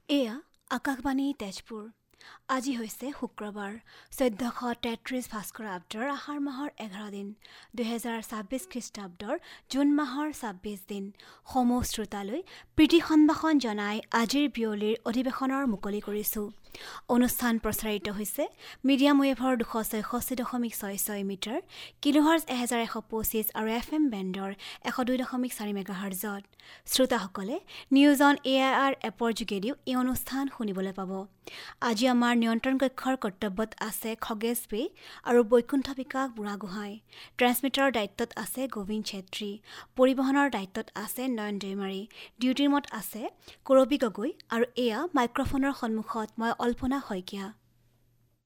এয়া আকাশবাণী তেজপুৰ। আজি হৈছে শুক্ৰবাৰ ১৪৩৩ ভাস্কৰাব্দৰ আহাৰ মাহৰ ১১ দিন ২০২৬ খ্ৰীষ্টাব্দৰ জুন মাহৰ ২৬ দিন। সমূহ শ্ৰোতালৈ প্ৰীতি সম্ভাষণ জনাই আজিৰ বিয়লিৰ অধিৱেশনৰ মুকলি কৰিছোঁ। অনুষ্ঠান প্ৰচাৰিত হৈছে মিডিয়াম ৱেভৰ ২৬৬.৬৬ মিটাৰ, কিলোহাৰ্জ ১১২৫ আৰু FM বেণ্ডৰ ১০২.৪ মেগাহাৰ্জত। শ্ৰোতাসকলে নিউজ অন AIR এপৰ যোগেদিও এই অনুষ্ঠান শুনিবলৈ পাব। আজি আমাৰ নিয়ন্ত্ৰণ কক্ষৰ কৰ্তব্যত আছে খগেশ বে আৰু বৈকুণ্ঠ বিকাশ বুঢ়াগোহাঁই। ট্ৰেন্সমিটাৰৰ দায়িত্বত আছে গোবিন্দ ছেত্ৰী। পৰিবহণৰ দায়িত্বত আছে নয়ন দৈমাৰী। ডিউটিৰ মত আছে কৰবী গগৈ আৰু এয়া মাইক্ৰফোনৰ সন্মুখত মই অল্পনা শইকীয়া।